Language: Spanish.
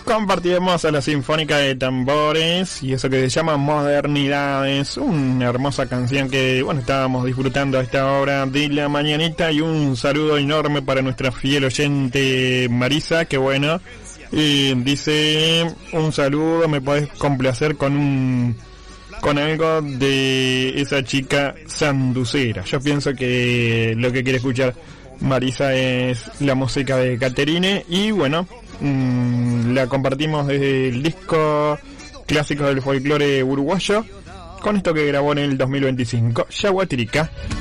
Compartimos a la Sinfónica de Tambores y eso que se llama Modernidades, una hermosa canción que, bueno, estábamos disfrutando a esta hora de la mañanita. Y un saludo enorme para nuestra fiel oyente Marisa, que bueno, dice: un saludo, me podés complacer con algo de esa chica sanducera. Yo pienso que lo que quiere escuchar Marisa es la música de Caterine y bueno, la compartimos desde el disco Clásicos del Folclore Uruguayo con esto que grabó en el 2025, Yaguatirica.